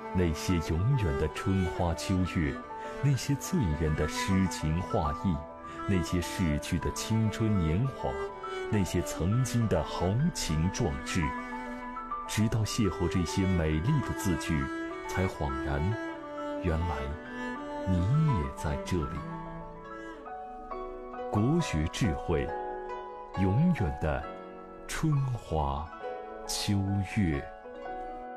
那些永远的春花秋月，那些醉人的诗情画意，那些逝去的青春年华，那些曾经的豪情壮志，直到邂逅这些美丽的字句，才恍然，原来你也在这里。国学智慧，永远的春花秋月。